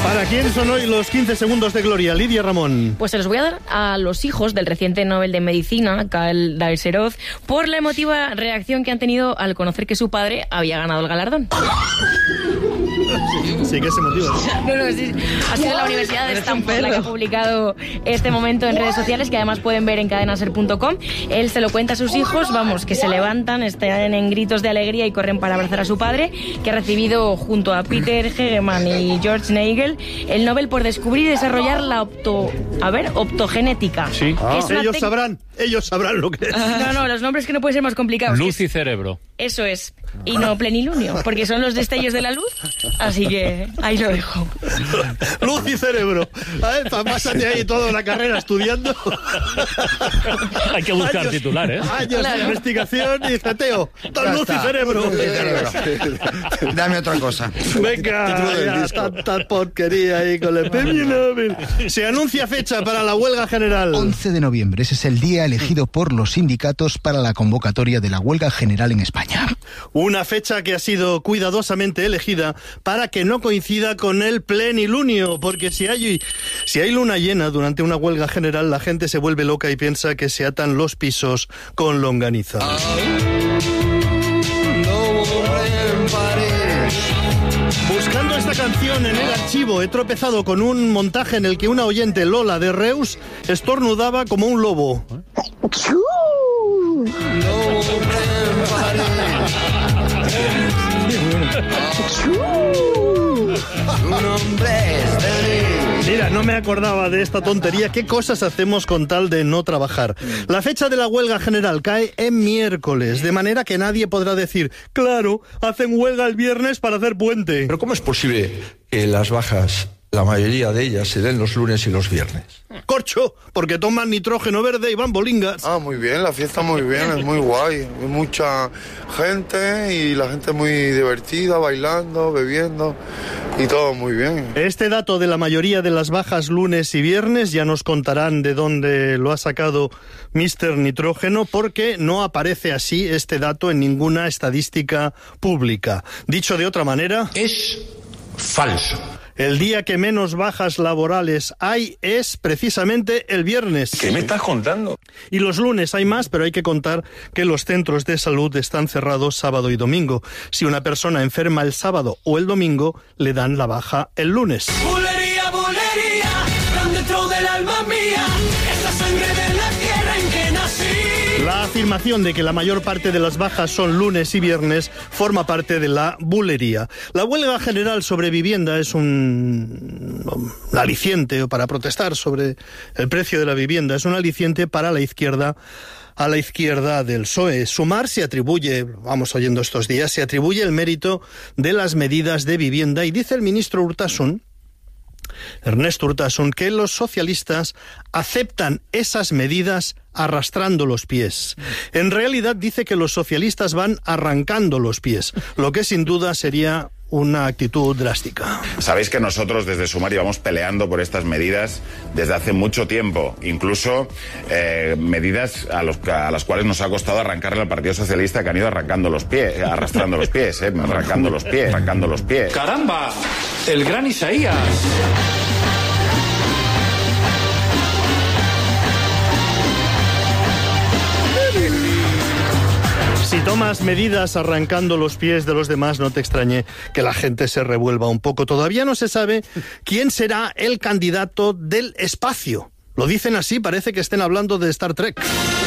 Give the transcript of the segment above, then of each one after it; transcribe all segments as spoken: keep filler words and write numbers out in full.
¿Para quién son hoy los quince segundos de gloria, Lidia Ramón? Pues se los voy a dar a los hijos del reciente Nobel de Medicina, Kyle Daeserov, por la emotiva reacción que han tenido al conocer que su padre había ganado el galardón. Sí, sí que es emotivo. No, no, sí. Ha sido la Universidad de Stanford la que ha publicado este momento en redes sociales, que además pueden ver en cadena ser punto com. Él se lo cuenta a sus hijos, vamos, que se levantan, están en gritos de alegría y corren para abrazar a su padre, que ha recibido junto a Peter Hegeman y George Nagel el Nobel por descubrir y desarrollar la opto... a ver, optogenética. Sí. Ah. Ellos tec... sabrán, ellos sabrán lo que es. No, no, los nombres que no pueden ser más complicados. Luz y cerebro. Eso es. Y no plenilunio, porque son los destellos de la luz. Así que ahí lo dejo. Luz y cerebro. Pasan de ahí toda la carrera estudiando. Hay que buscar años, titulares. Años claro. de investigación y ceteo. Luz y cerebro. Dame otra cosa. Venga, ya, tanta porquería ahí con el premio Nobel. Se anuncia fecha para la huelga general. once de noviembre. Ese es el día elegido por los sindicatos para la convocatoria de la huelga general en España. Una fecha que ha sido cuidadosamente elegida para que no coincida con el plenilunio, porque si hay, si hay luna llena durante una huelga general, la gente se vuelve loca y piensa que se atan los pisos con longaniza. Buscando esta canción en el archivo, he tropezado con un montaje en el que una oyente, Lola de Reus, estornudaba como un lobo. Mira, no me acordaba de esta tontería. ¿Qué cosas hacemos con tal de no trabajar? La fecha de la huelga general cae en miércoles, de manera que nadie podrá decir, claro, hacen huelga el viernes para hacer puente. Pero ¿cómo es posible que las bajas, la mayoría de ellas, se den los lunes y los viernes? Corcho, porque toman nitrógeno verde y van bolingas. Ah, muy bien, la fiesta muy bien, es muy guay. Hay mucha gente y la gente muy divertida, bailando, bebiendo y todo muy bien. Este dato de la mayoría de las bajas lunes y viernes ya nos contarán de dónde lo ha sacado míster Nitrógeno, porque no aparece así este dato en ninguna estadística pública. Dicho de otra manera, es falso. El día que menos bajas laborales hay es precisamente el viernes. ¿Qué me estás contando? Y los lunes hay más, pero hay que contar que los centros de salud están cerrados sábado y domingo. Si una persona enferma el sábado o el domingo, le dan la baja el lunes. Bulería, bulería, tan dentro del alma mía, es la sangre de la tierra en que nací. La afirmación de que la mayor parte de las bajas son lunes y viernes forma parte de la bulería. La huelga general sobre vivienda es un, un aliciente para protestar sobre el precio de la vivienda. Es un aliciente para la izquierda, a la izquierda del P S O E. Sumar se atribuye, vamos oyendo estos días, se atribuye el mérito de las medidas de vivienda y dice el ministro Urtasun, Ernesto Urtasun, que los socialistas aceptan esas medidas arrastrando los pies. En realidad dice que los socialistas van arrancando los pies, lo que sin duda sería una actitud drástica. Sabéis que nosotros desde Sumar íbamos peleando por estas medidas desde hace mucho tiempo, incluso eh, medidas a, los, a las cuales nos ha costado arrancarle al Partido Socialista, que han ido arrancando los pies, arrastrando los pies, eh, arrancando los pies, arrancando los pies. ¡Caramba! ¡El gran Isaías! Si tomas medidas arrancando los pies de los demás, no te extrañe que la gente se revuelva un poco. Todavía no se sabe quién será el candidato del espacio. Lo dicen así, parece que estén hablando de Star Trek.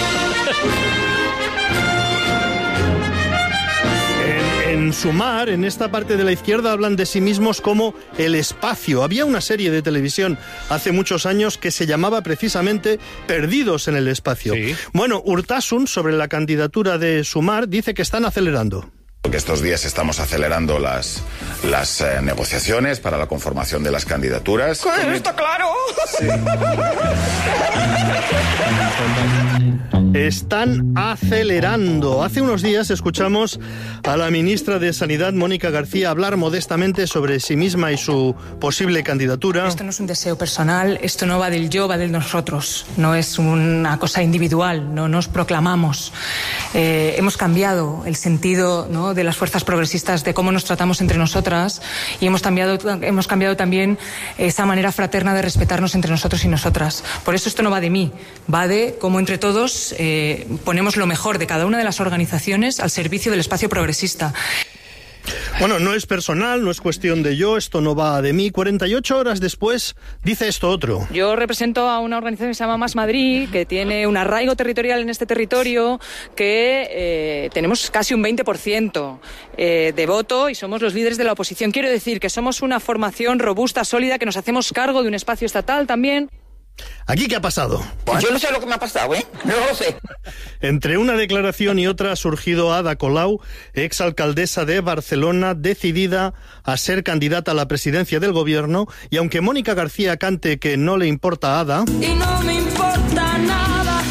En Sumar, en esta parte de la izquierda, hablan de sí mismos como el espacio. Había una serie de televisión hace muchos años que se llamaba precisamente Perdidos en el espacio. Sí. Bueno, Urtasun, sobre la candidatura de Sumar, dice que están acelerando. Que estos días estamos acelerando las, las eh, negociaciones para la conformación de las candidaturas. ¿Qué? ¿Está claro? Sí. están acelerando. Hace unos días escuchamos a la ministra de Sanidad, Mónica García, hablar modestamente sobre sí misma y su posible candidatura. Esto no es un deseo personal, esto no va del yo, va del nosotros. No es una cosa individual, no nos proclamamos. Eh, hemos cambiado el sentido, ¿no?, de las fuerzas progresistas, de cómo nos tratamos entre nosotras, y hemos cambiado, hemos cambiado también esa manera fraterna de respetarnos entre nosotros y nosotras. Por eso esto no va de mí, va de cómo entre todos eh, ponemos lo mejor de cada una de las organizaciones al servicio del espacio progresista. Bueno, no es personal, no es cuestión de yo, esto no va de mí. cuarenta y ocho horas después dice esto otro. Yo represento a una organización que se llama Más Madrid, que tiene un arraigo territorial en este territorio, que eh, tenemos casi un veinte por ciento eh, de voto y somos los líderes de la oposición. Quiero decir que somos una formación robusta, sólida, que nos hacemos cargo de un espacio estatal también. ¿Aquí qué ha pasado? Pues yo no sé lo que me ha pasado, ¿eh? No lo sé. Entre una declaración y otra ha surgido Ada Colau, exalcaldesa de Barcelona, decidida a ser candidata a la presidencia del gobierno, y aunque Mónica García cante que no le importa a Ada... Y no me importa nada, nada.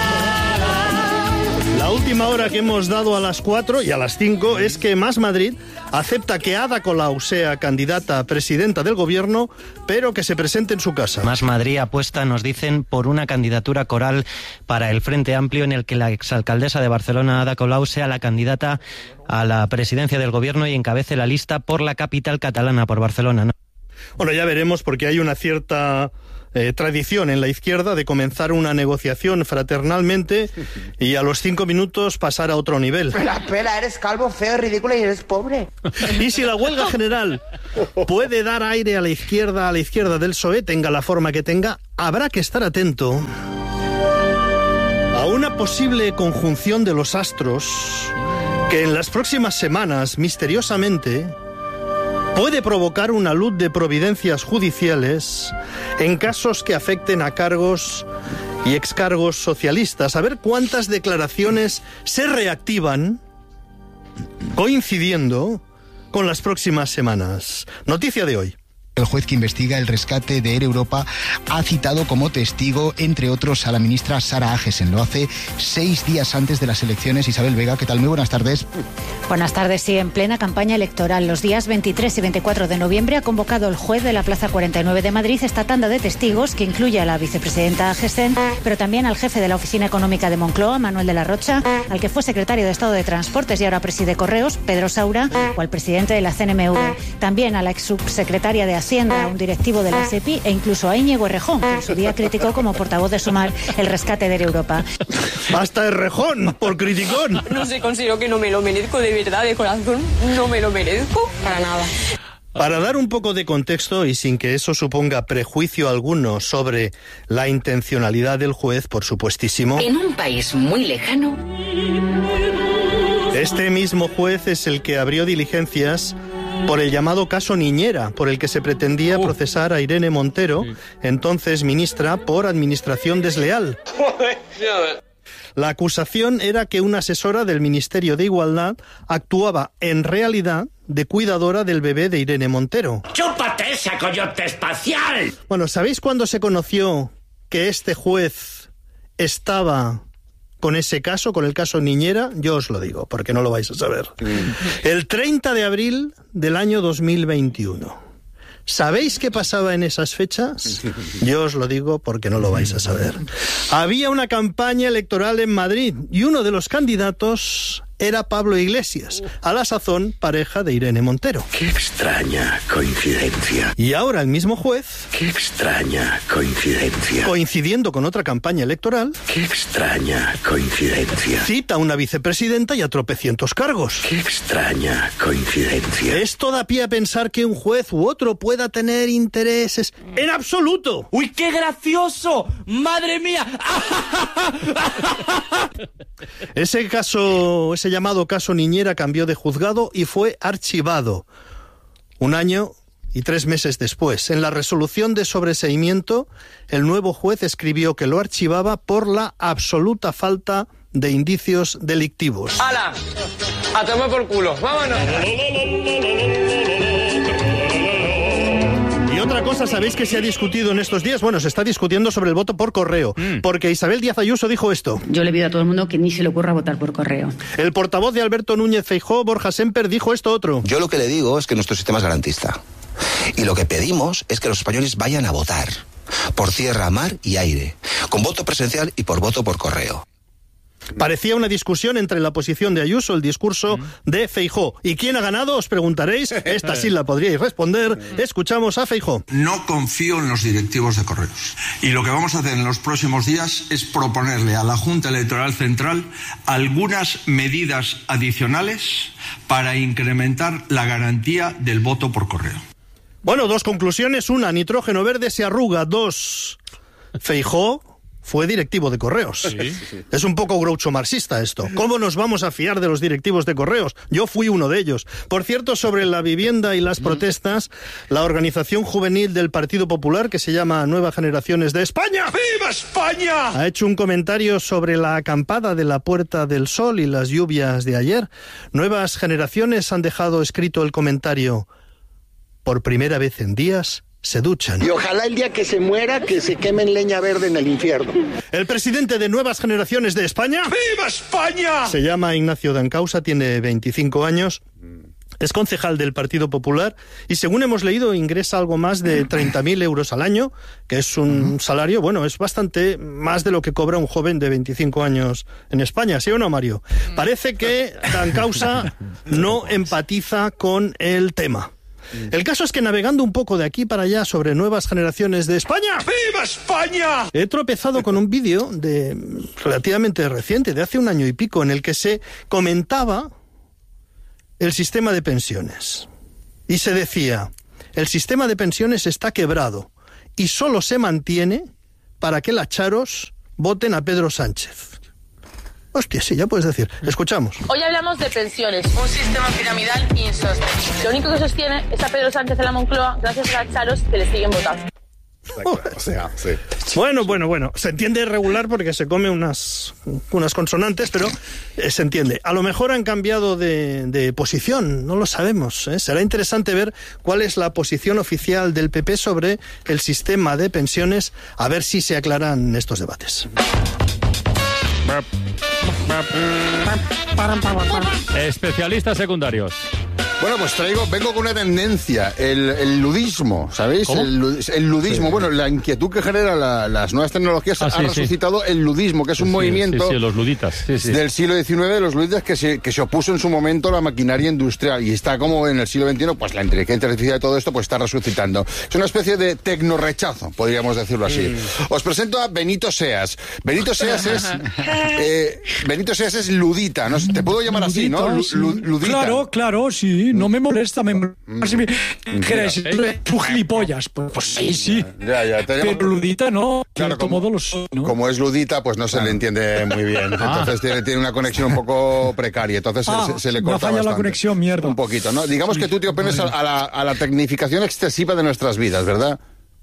La última hora que hemos dado a las cuatro y a las cinco es que Más Madrid acepta que Ada Colau sea candidata a presidenta del gobierno, pero que se presente en su casa. Más Madrid apuesta, nos dicen, por una candidatura coral para el Frente Amplio, en el que la exalcaldesa de Barcelona, Ada Colau, sea la candidata a la presidencia del gobierno y encabece la lista por la capital catalana, por Barcelona, ¿no? Bueno, ya veremos, porque hay una cierta eh, tradición en la izquierda de comenzar una negociación fraternalmente y a los cinco minutos pasar a otro nivel. Espera, espera, eres calvo, feo, ridículo y eres pobre. Y si la huelga general puede dar aire a la izquierda, a la izquierda del P S O E, tenga la forma que tenga, habrá que estar atento a una posible conjunción de los astros que en las próximas semanas, misteriosamente, puede provocar una luz de providencias judiciales en casos que afecten a cargos y excargos socialistas. A ver cuántas declaraciones se reactivan coincidiendo con las próximas semanas. Noticia de hoy. El juez que investiga el rescate de Air Europa ha citado como testigo, entre otros, a la ministra Sara Agesen. Lo hace seis días antes de las elecciones. Isabel Vega, ¿qué tal? Muy buenas tardes. Buenas tardes. Sí, en plena campaña electoral, los días veintitrés y veinticuatro de noviembre, ha convocado el juez de la Plaza cuarenta y nueve de Madrid esta tanda de testigos, que incluye a la vicepresidenta Agesen, pero también al jefe de la Oficina Económica de Moncloa, Manuel de la Rocha, al que fue secretario de Estado de Transportes y ahora preside Correos, Pedro Saura, o al presidente de la C N M V. También a la ex subsecretaria de Hacienda, a un directivo de la SEPI, e incluso a Íñigo Errejón, que en su día criticó como portavoz de Sumar el rescate de Air Europa. Hasta Errejón, por criticón. No sé, considero que no me lo merezco, de verdad, de corazón, no me lo merezco para nada. Para dar un poco de contexto y sin que eso suponga prejuicio alguno sobre la intencionalidad del juez, por supuestísimo. En un país muy lejano. Este mismo juez es el que abrió diligencias por el llamado caso Niñera, por el que se pretendía uh. procesar a Irene Montero, sí. entonces ministra, por administración desleal. La acusación era que una asesora del Ministerio de Igualdad actuaba en realidad de cuidadora del bebé de Irene Montero. ¡Chúpate ese coyote espacial! Bueno, ¿sabéis cuándo se conoció que este juez estaba con ese caso, con el caso Niñera? Yo os lo digo, porque no lo vais a saber. El treinta de abril del año dos mil veintiuno. ¿Sabéis qué pasaba en esas fechas? Yo os lo digo porque no lo vais a saber. Había una campaña electoral en Madrid y uno de los candidatos era Pablo Iglesias, a la sazón pareja de Irene Montero. Qué extraña coincidencia. Y ahora el mismo juez... Qué extraña coincidencia. Coincidiendo con otra campaña electoral... Qué extraña coincidencia. Cita a una vicepresidenta y a tropecientos cargos. Qué extraña coincidencia. ¿Esto da pie a pensar que un juez u otro pueda tener intereses? ¡En absoluto! ¡Uy, qué gracioso! ¡Madre mía! Ese caso, ese llamado caso Niñera cambió de juzgado y fue archivado. Un año y tres meses después, en la resolución de sobreseimiento, el nuevo juez escribió que lo archivaba por la absoluta falta de indicios delictivos. ¡Hala! ¡A tomar por culo! ¡Vámonos! Y otra cosa cosa, ¿sabéis que se ha discutido en estos días? Bueno, se está discutiendo sobre el voto por correo, mm. porque Isabel Díaz Ayuso dijo esto. Yo le pido a todo el mundo que ni se le ocurra votar por correo. El portavoz de Alberto Núñez Feijóo, Borja Semper, dijo esto otro. Yo lo que le digo es que nuestro sistema es garantista. Y lo que pedimos es que los españoles vayan a votar. Por tierra, mar y aire. Con voto presencial y por voto por correo. Parecía una discusión entre la posición de Ayuso, el discurso de Feijóo. ¿Y quién ha ganado? Os preguntaréis. Esta sí la podríais responder. Escuchamos a Feijóo. No confío en los directivos de correos. Y lo que vamos a hacer en los próximos días es proponerle a la Junta Electoral Central algunas medidas adicionales para incrementar la garantía del voto por correo. Bueno, dos conclusiones. Una, nitrógeno verde se arruga. Dos, Feijóo fue directivo de correos. Sí, sí. Es un poco groucho marxista esto. ¿Cómo nos vamos a fiar de los directivos de correos? Yo fui uno de ellos. Por cierto, sobre la vivienda y las protestas, la organización juvenil del Partido Popular, que se llama Nuevas Generaciones de España, ¡Viva España!, ha hecho un comentario sobre la acampada de la Puerta del Sol y las lluvias de ayer. Nuevas Generaciones han dejado escrito el comentario: por primera vez en días se duchan. Y ojalá el día que se muera, que se quemen leña verde en el infierno. El presidente de Nuevas Generaciones de España, ¡Viva España!, se llama Ignacio Dancausa, tiene veinticinco años, es concejal del Partido Popular y, según hemos leído, ingresa algo más de treinta mil euros al año, que es un salario, bueno, es bastante más de lo que cobra un joven de veinticinco años en España, ¿sí o no, Mario? Parece que Dancausa no empatiza con el tema. El caso es que, navegando un poco de aquí para allá sobre Nuevas Generaciones de España, ¡Viva España!, he tropezado con un vídeo de relativamente reciente, de hace un año y pico, en el que se comentaba el sistema de pensiones. Y se decía: el sistema de pensiones está quebrado y solo se mantiene para que las charos voten a Pedro Sánchez. Hostia, sí, ya puedes decir. Escuchamos. Hoy hablamos de pensiones, un sistema piramidal insostenible. Lo único que sostiene es a Pedro Sánchez en la Moncloa gracias a los charos que le siguen votando. O sea, sí. Bueno, bueno, bueno. Se entiende regular porque se come unas, unas consonantes, pero eh, se entiende. A lo mejor han cambiado de, de posición, no lo sabemos, ¿eh? Será interesante ver cuál es la posición oficial del P P sobre el sistema de pensiones, a ver si se aclaran estos debates. Especialistas secundarios. Bueno, pues traigo, vengo con una tendencia, el, el ludismo, ¿sabéis? El, el ludismo, sí. Bueno, la inquietud que genera la, las nuevas tecnologías ah, ha sí, resucitado sí. el ludismo, que es un sí, movimiento sí, sí, los luditas. Sí, sí. del siglo diecinueve, de los luditas que se, que se opuso en su momento a la maquinaria industrial, y está como en el siglo veintiuno, pues la inteligencia artificial y todo esto pues está resucitando. Es una especie de tecnorrechazo, podríamos decirlo así. Mm. Os presento a Benito Seas. Benito Seas es eh, Benito Seas es ludita, ¿no? Te puedo llamar así, ¿no? Lu, lu, ludita. Claro, claro, sí. No me molesta, me molesta. Si me dijeras, tú gilipollas, pues, pues sí, sí. Ya, ya, tenemos... Pero ludita no, claro, como, modo lo soy, ¿no? Como es ludita, pues no se le entiende muy bien. Entonces ah. tiene, tiene una conexión un poco precaria, entonces ah, se, se le corta bastante. La conexión, mierda. Un poquito, ¿no? Digamos que tú te opones a, a, la, a la tecnificación excesiva de nuestras vidas, ¿verdad?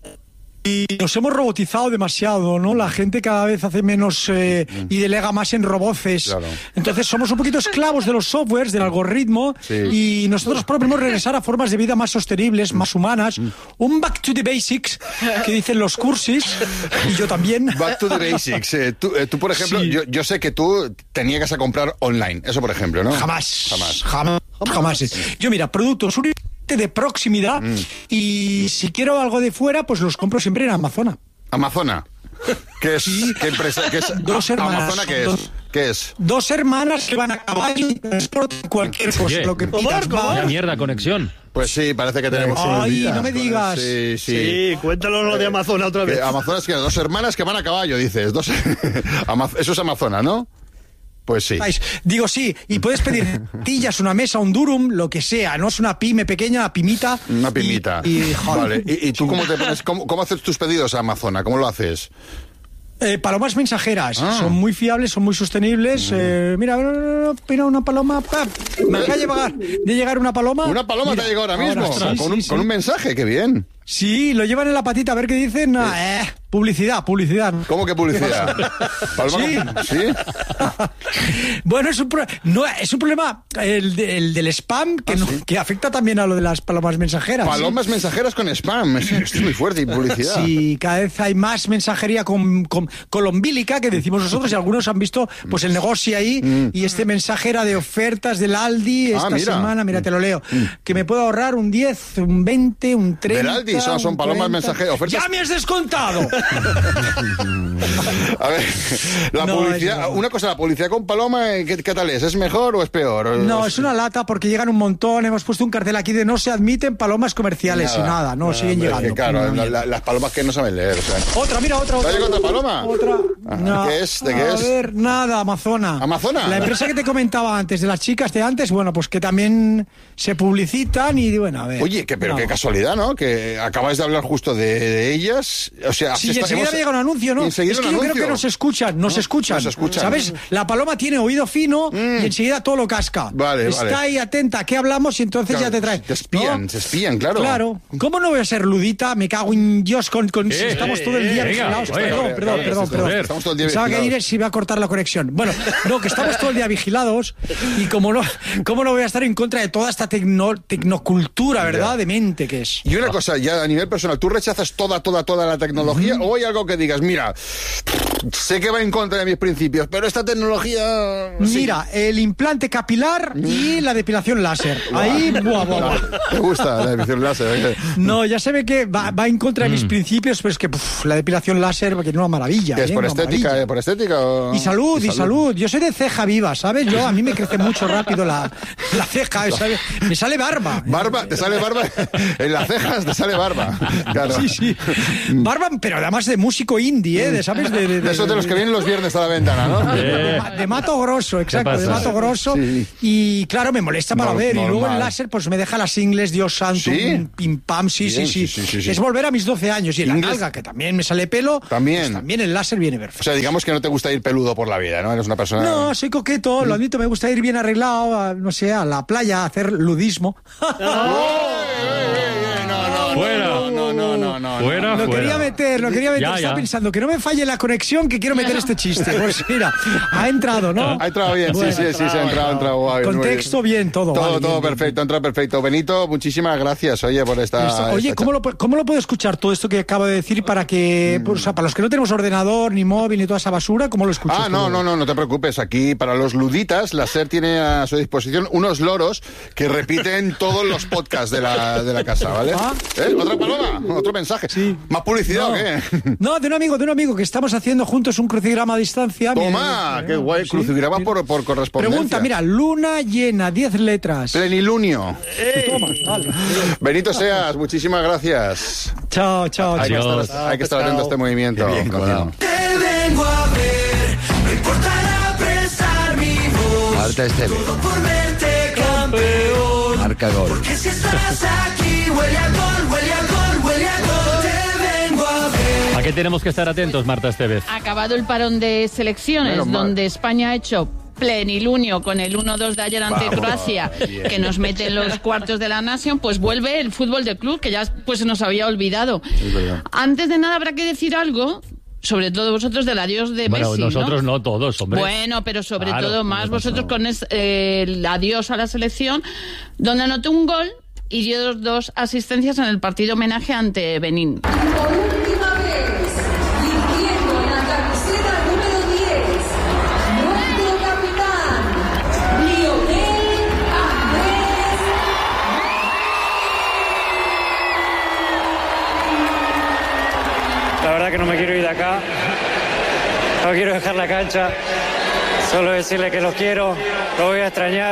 Y nos hemos robotizado demasiado, ¿no? La gente cada vez hace menos eh, y delega más en roboces. Claro. Entonces somos un poquito esclavos de los softwares, del algoritmo, sí. y nosotros proponemos regresar a formas de vida más sostenibles, más humanas. Un back to the basics, que dicen los cursis, y yo también. Back to the basics. Eh, tú, eh, tú, por ejemplo, sí. yo, yo sé que tú te niegas a comprar online, eso por ejemplo, ¿no? Jamás. Jamás. Jamás. Jamás. Yo, mira, productos de proximidad mm. y si quiero algo de fuera, pues los compro siempre en Amazona. ¿Amazona? ¿Qué es? Sí. ¿Qué empresa? ¿Qué es? Dos hermanas. ¿Amazona qué es? Dos, ¿Qué es? Dos hermanas que van a caballo y transportan cualquier cosa, Oye, lo que pidas. Vaya mierda, conexión. Pues sí, parece que tenemos... Ay, no me digas. Sí, sí. Sí, cuéntanos lo de Amazona otra vez. Amazona es que dos hermanas que van a caballo, dices. Dos... Eso es Amazona, ¿no? Pues sí. Digo sí, y puedes pedir tillas, una mesa, un durum, lo que sea, no es una pyme pequeña, una pimita. Una pimita. Y, y, vale. ¿Y, y tú cómo te pones, cómo, cómo haces tus pedidos a Amazona? ¿Cómo lo haces? Eh, palomas mensajeras, ah. son muy fiables, son muy sostenibles. Mm. Eh, mira, mira una paloma. ¡Pap! Me acaba de llegar, de llegar una paloma. ¿Una paloma mira, te ha llegado ahora mismo? Ahora, sí, con, sí, un, sí. con un mensaje, qué bien. Sí, lo llevan en la patita a ver qué dicen. No, eh, publicidad, publicidad. ¿Cómo que publicidad? Sí. ¿Sí? Bueno, es un, pro... no, es un problema el, de, el del spam que, ¿Ah, no, sí? que afecta también a lo de las palomas mensajeras. Palomas ¿sí? mensajeras con spam. Esto es muy fuerte y publicidad. Sí, cada vez hay más mensajería con, con colombílica, que decimos nosotros, y algunos han visto pues el negocio ahí, mm. y este mensaje era de ofertas del Aldi esta ah, mira. semana, mira, te lo leo, mm. que me puedo ahorrar un diez, un veinte, un treinta... Del Aldi, son, son palomas mensajeras, ofertas... ¡Ya me has descontado! A ver, la no, publicidad, no. una cosa, la publicidad con paloma, ¿qué, ¿qué tal es? ¿Es mejor o es peor? No, es una lata porque llegan un montón, hemos puesto un cartel aquí de no se admiten palomas comerciales nada, y nada, no, nada, siguen llegando. Que, claro, la, la, las palomas que no saben leer, o sea. Otra, mira, otra, otra. ¿Hay otra paloma? Otra. Ah, no. ¿Qué es? ¿De qué a es? A ver, nada, Amazona. ¿Amazona? La empresa que te comentaba antes, de las chicas de antes, bueno, pues que también se publicitan y, bueno, a ver. Oye, que, pero no. qué casualidad, ¿no? Que acabáis de hablar justo de, de ellas, o sea... Sí, y enseguida me llega un anuncio, ¿no? Es que yo anuncio. creo que nos escuchan, nos no, escuchan. Nos escuchan. ¿Sabes? La paloma tiene oído fino mm. y enseguida todo lo casca. Vale, Está vale. ahí atenta a qué hablamos y entonces claro, ya te trae. Te espían, ¿no? se espían, claro. Claro. ¿Cómo no voy a ser ludita? Me cago en Dios con... con eh, si estamos todo el día eh, vigilados. Venga, Perdón, oye, perdón, oye, perdón, perdón. Estamos todo el día Pensaba vigilados. que Inés se iba a cortar la conexión. Bueno, no, que estamos todo el día vigilados y como no, cómo no voy a estar en contra de toda esta tecno, tecnocultura, ¿verdad? De mente que es. Y una cosa, ya a nivel personal, ¿tú rechazas toda, toda, toda la tecnología mm. o hay algo que digas, mira, sé que va en contra de mis principios, pero esta tecnología... Mira, sí. el implante capilar y la depilación láser. Ahí, buah, buah, buah. Me gusta la depilación láser. No, ya se ve que va, va en contra de mis mm. principios, pero es que puf, la depilación láser, porque es una maravilla. ¿Qué es ¿eh? por una estética? maravilla. ¿eh? ¿Por estética? O... Y salud, y, y salud. salud. Yo soy de ceja viva, ¿sabes? Yo, a mí me crece mucho rápido la, la ceja, ¿sabes? Me sale barba. ¿Barba? ¿Te sale barba? En las cejas te sale barba. Claro. Sí, sí. Barba, pero además de músico indie, ¿eh? De, ¿sabes? De, de, de, de esos de los que vienen los viernes a la ventana, ¿no? De, de, de Mato Grosso, exacto, de Mato Grosso. Sí. Y claro, me molesta para no, ver. Normal. Y luego el láser, pues me deja las ingles, Dios santo, ¿sí? un pim pam, sí, sí, sí, sí, sí, sí. Es volver a mis doce años. Y en la nalga, que también me sale pelo, también. Pues también el láser viene perfecto. O sea, digamos que no te gusta ir peludo por la vida, ¿no? Eres una persona... No, soy coqueto, lo admito, me gusta ir bien arreglado, a, no sé, a la playa, a hacer ludismo. Fuera. No, no, no, no. Fuera, Lo fuera. quería meter, lo quería meter. Ya, Estaba ya. pensando que no me falle la conexión, que quiero meter este chiste. Pues mira, ha entrado, ¿no? Ha entrado bien, bueno, sí, sí, sí, se ha entrado, ha entrado. Guay, contexto bien, todo. Todo, vale, todo bien, perfecto, bien. ha entrado perfecto. Benito, muchísimas gracias, oye, por esta... Esto, oye, esta ¿cómo lo, ¿cómo lo puedo escuchar todo esto que acabo de decir para que, mm. pues, o sea, para los que no tenemos ordenador, ni móvil, ni toda esa basura, ¿cómo lo escuchas? Ah, no, todo? no, no, no te preocupes. Aquí, para los luditas, la SER tiene a su disposición unos loros que repiten todos los podcasts de la, de la casa, ¿vale? ¿Ah? ¿Eh? ¿Otra paloma? ¿Otro mensaje? Sí. ¿Más publicidad no. o qué? No, de un amigo, de un amigo que estamos haciendo juntos un crucigrama a distancia. ¡Toma! Mira, ¡Qué guay! Sí, Crucigrama sí. por, por correspondencia. Pregunta, mira, luna llena, diez letras. Plenilunio. Toma, vale. Benito Seas, muchísimas gracias. Chao, chao, Hay chao. que estar, hay que estar atento a este movimiento. Bien, bueno. Te vengo a ver, no importará prestar mi voz. Marta Esteve. Todo por verte campeón. Marca gol. Porque si estás aquí, huele a gol, huele a gol, huele a gol. Te vengo a ver. ¿A qué tenemos que estar atentos, Marta Estevez? Acabado el parón de selecciones, Menos mal. donde España ha hecho plenilunio con el uno dos de ayer ante Vamos, Croacia, bien. que nos mete en los cuartos de la Nation, pues vuelve el fútbol de club, que ya pues se nos había olvidado. Es verdad. Antes de nada habrá que decir algo, sobre todo vosotros, del adiós de Bueno, Messi, nosotros ¿no? no todos, hombre. Bueno, pero sobre Claro, todo más no, vosotros no. con es, eh, el adiós a la selección, donde anotó un gol y dio dos, dos asistencias en el partido homenaje ante Benín. Por última vez, vistiendo la camiseta número diez, nuestro capitán, Lionel Andrés. La verdad que no me quiero ir de acá, no quiero dejar la cancha, solo decirle que los quiero, los voy a extrañar.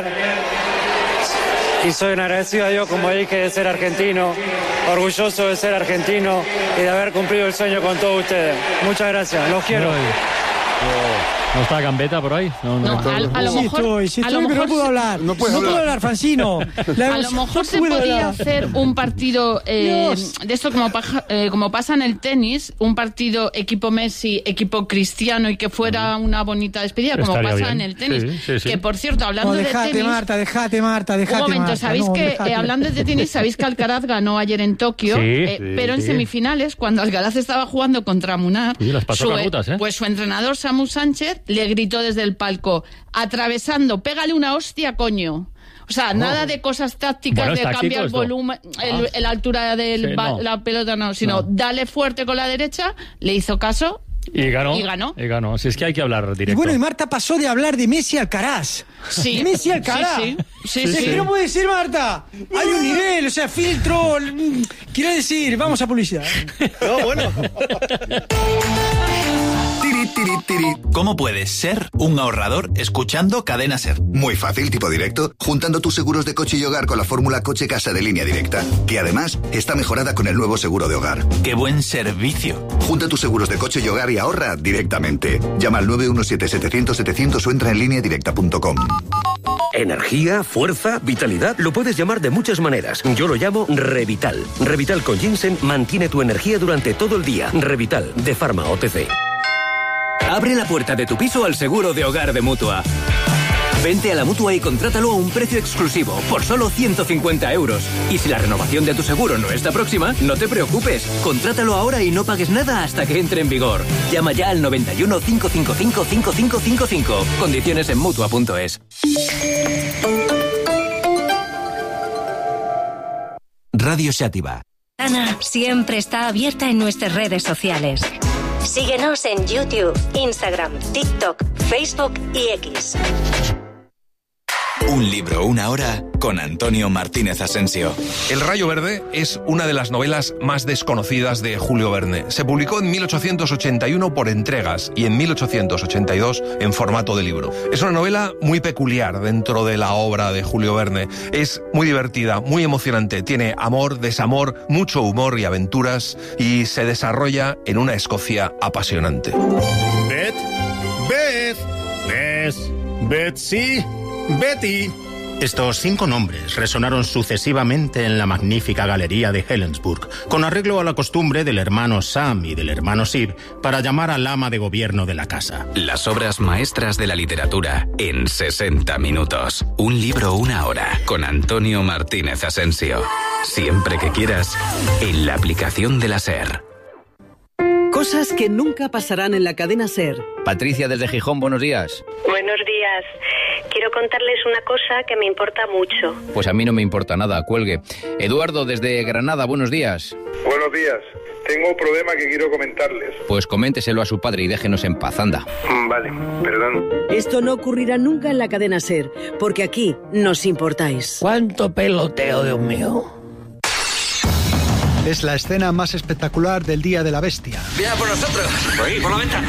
Y soy un agradecido a Dios, como dije, de ser argentino, orgulloso de ser argentino y de haber cumplido el sueño con todos ustedes. Muchas gracias, los quiero. ¿No está Gambetta por ahí? No, no. No, a, a lo Sí mejor, estoy, sí a lo estoy, pero no mejor puedo se- hablar. No puedes puedo hablar. hablar, Francino. La- A lo no mejor se puedo podía hablar. hacer un partido eh, Dios. de esto como, paja- eh, como pasa en el tenis, un partido equipo Messi, equipo Cristiano y que fuera una bonita despedida, como Estaría pasa bien. en el tenis. Sí, sí, sí. Que por cierto, hablando No, de dejate, tenis... Marta, dejate, Marta, dejate, Un momento, Marta, ¿sabéis no, que, dejate. eh, hablando de tenis, sabéis que Alcaraz ganó ayer en Tokio? Sí, eh, sí, pero en sí. semifinales, cuando Alcaraz estaba jugando contra Munar, Sí, las pasó su, canutas, ¿eh? pues su entrenador Samu Sánchez le gritó desde el palco, atravesando, pégale una hostia, coño. O sea, nada de cosas tácticas, Bueno, ¿es de táctico cambiar el esto? volumen, el- Ah. la altura de Sí, no. la pelota, no, sino No. dale fuerte con la derecha, le hizo caso. Y ganó. Y ganó. Y ganó. Si es que hay que hablar Y directo. bueno, y Marta pasó de hablar de Messi a Alcaraz. Sí. Messi a Alcaraz. Sí, sí. Sí, O sea, sí. ¿qué no puede decir, Marta? Hay un nivel, o sea, filtro. mm, Quiero decir, vamos a publicidad. No, bueno. Tiri, tiri, tiri. ¿Cómo puedes ser un ahorrador escuchando Cadena Ser? Muy fácil, tipo directo, juntando tus seguros de coche y hogar con la fórmula Coche Casa de Línea Directa, que además está mejorada con el nuevo seguro de hogar. ¡Qué buen servicio! Junta tus seguros de coche y hogar y ahorra directamente. Llama al nueve uno siete setecientos setecientos o entra en línea directa punto com. Energía, fuerza, vitalidad, lo puedes llamar de muchas maneras. Yo lo llamo Revital. Revital con ginseng mantiene tu energía durante todo el día. Revital, de Pharma O T C. Abre la puerta de tu piso al seguro de hogar de Mutua. Vente a la Mutua y contrátalo a un precio exclusivo, por solo ciento cincuenta euros. Y si la renovación de tu seguro no está próxima, no te preocupes. Contrátalo ahora y no pagues nada hasta que entre en vigor. Llama ya al noventa y uno, cinco cinco cinco, cinco cinco cinco cinco. Condiciones en Mutua punto es. Radio Xàtiva. Ana siempre está abierta en nuestras redes sociales. Síguenos en YouTube, Instagram, TikTok, Facebook y X. Un libro, una hora, con Antonio Martínez Asensio. El Rayo Verde es una de las novelas más desconocidas de Julio Verne. Se publicó en mil ochocientos ochenta y uno por entregas y en mil ochocientos ochenta y dos en formato de libro. Es una novela muy peculiar dentro de la obra de Julio Verne. Es muy divertida, muy emocionante. Tiene amor, desamor, mucho humor y aventuras y se desarrolla en una Escocia apasionante. Beth, Beth, Bess, Betsy, Betty. Estos cinco nombres resonaron sucesivamente en la magnífica galería de Helensburgh, con arreglo a la costumbre del hermano Sam y del hermano Sib para llamar al ama de gobierno de la casa. Las obras maestras de la literatura en sesenta minutos. Un libro, una hora, con Antonio Martínez Asensio. Siempre que quieras, en la aplicación de la SER. Cosas que nunca pasarán en la cadena SER. Patricia desde Gijón, buenos días. Buenos días. Quiero contarles una cosa que me importa mucho. Pues a mí no me importa nada, cuelgue. Eduardo desde Granada, buenos días. Buenos días. Tengo un problema que quiero comentarles. Pues coménteselo a su padre y déjenos en paz, anda. Vale, perdón. Esto no ocurrirá nunca en la cadena SER, porque aquí nos importáis. ¿Cuánto peloteo, Dios mío? Es la escena más espectacular del Día de la Bestia. ¡Viene por nosotros! ¡Por ahí, por la ventana!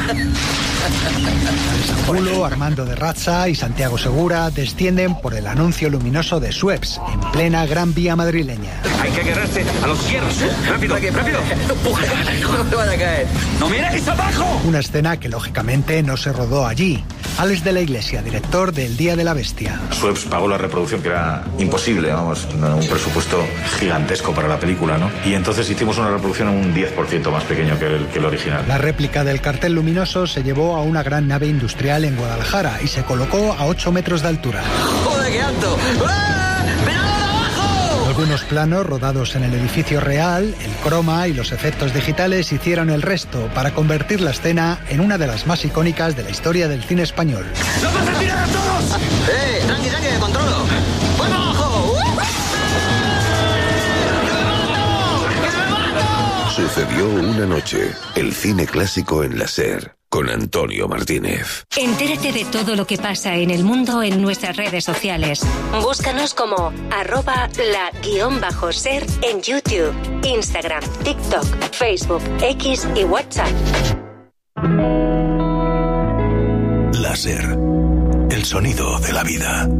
Julio, Armando de Razza y Santiago Segura descienden por el anuncio luminoso de Suez, en plena Gran Vía madrileña. Hay que agarrarse a los hierros. ¡Rápido, rápido! ¡No te van a caer! ¡No miréis abajo! Una escena que lógicamente no se rodó allí. Alex de la Iglesia, director del Día de la Bestia. Suez pagó la reproducción, que era imposible, vamos, un presupuesto gigantesco para la película, ¿no? Y entonces hicimos una reproducción un diez por ciento más pequeño que el, que el original. La réplica del cartel luminoso se llevó a una gran nave industrial en Guadalajara y se colocó a ocho metros de altura. ¡Joder, qué alto! ¡Ah! ¡Mirad abajo! Algunos planos rodados en el edificio real, el croma y los efectos digitales hicieron el resto para convertir la escena en una de las más icónicas de la historia del cine español. ¡Nos vas a tirar a todos! ¡Eh! ¡Tranqui, tranqui, que controlo! ¡Voy para abajo! Sucedió una noche. El cine clásico en la SER. Con Antonio Martínez. Entérate de todo lo que pasa en el mundo en nuestras redes sociales. Búscanos como arroba la guión bajo ser en YouTube, Instagram, TikTok, Facebook, X y WhatsApp. La SER. El sonido de la vida.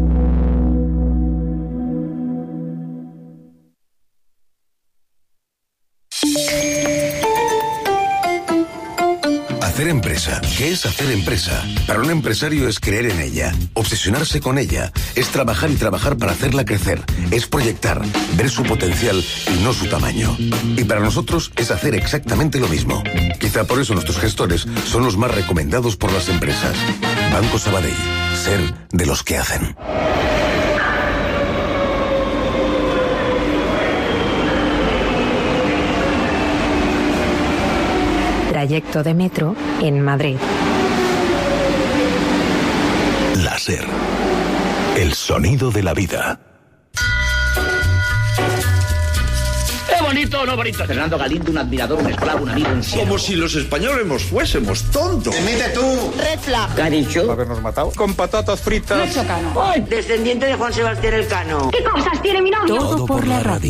Hacer empresa. ¿Qué es hacer empresa? Para un empresario es creer en ella, obsesionarse con ella, es trabajar y trabajar para hacerla crecer, es proyectar, ver su potencial y no su tamaño. Y para nosotros es hacer exactamente lo mismo. Quizá por eso nuestros gestores son los más recomendados por las empresas. Banco Sabadell. Ser de los que hacen. Trayecto de metro en Madrid. La SER. El sonido de la vida. ¿Es bonito o no bonito? Fernando Galindo, un admirador, un esclavo, un amigo, un siervo. Como si los españoles nos fuésemos tontos. Emite tú. Red flag. ¿Qué ha dicho? Habernos matado. Con patatas fritas. Nacho Cano. Descendiente de Juan Sebastián Elcano. ¿Qué cosas tiene mi novio? Todo por la radio.